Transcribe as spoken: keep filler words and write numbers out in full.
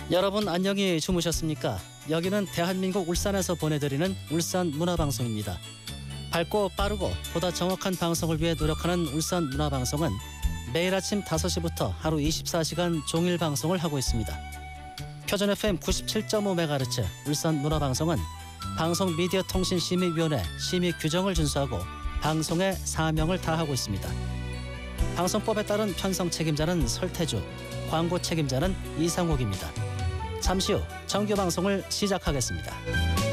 여러분 안녕히 주무셨습니까? 여기는 대한민국 울산에서 보내드리는 울산문화방송입니다. 밝고 빠르고 보다 정확한 방송을 위해 노력하는 울산문화방송은 매일 아침 다섯 시부터 하루 이십사 시간 종일 방송을 하고 있습니다. 표준 에프엠 구십칠 점 오 메가헤르츠 울산문화방송은 방송미디어통신심의위원회 심의 규정을 준수하고 방송의 사명을 다하고 있습니다. 방송법에 따른 편성 책임자는 설태주, 광고 책임자는 이상욱입니다. 잠시 후 정규 방송을 시작하겠습니다.